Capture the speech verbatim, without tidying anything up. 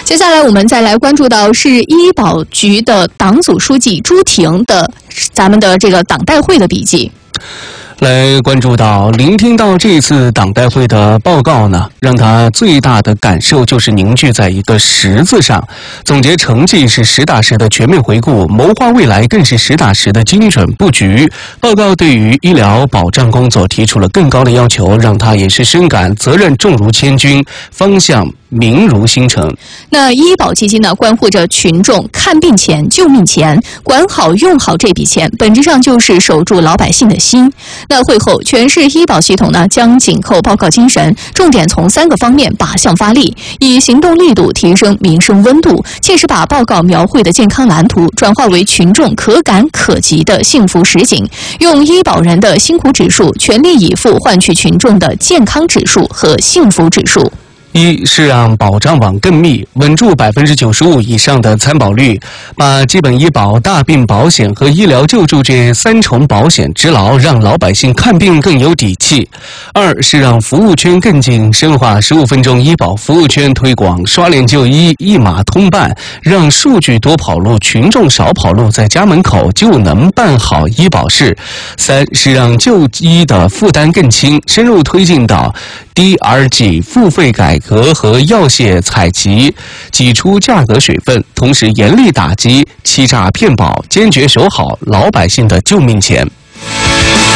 接下来我们再来关注到是医保局的党组书记朱婷的咱们的这个党代会的笔记。 来关注到，聆听到这次党代会的报告呢，让他最大的感受就是凝聚在一个实字上。总结成绩是实打实的全面回顾，谋划未来更是实打实的精准布局。报告对于医疗保障工作提出了更高的要求，让他也是深感责任重如千钧，方向明如星辰。 那医保基金呢，关乎着群众看病钱、救命钱，管好用好这笔钱，本质上就是守住老百姓的心。那会后，全市医保系统呢将紧扣报告精神，重点从三个方面靶向发力，以行动力度提升民生温度，切实把报告描绘的健康蓝图转化为群众可感可及的幸福实景，用医保人的辛苦指数全力以赴换取群众的健康指数和幸福指数。 一是让保障网更密，稳住百分之九十五以上的参保率，把基本医保、大病保险和医疗救助这三重保险执牢，让老百姓看病更有底气。二是让服务圈更近，深化十五分钟医保服务圈推广，刷脸就医，一码通办，让数据多跑路，群众少跑路，在家门口就能办好医保事。三是让就医的负担更轻，深入推进到 D R G 付费改革和药械采集，挤出价格水分，同时严厉打击欺诈骗保，坚决守好老百姓的救命钱。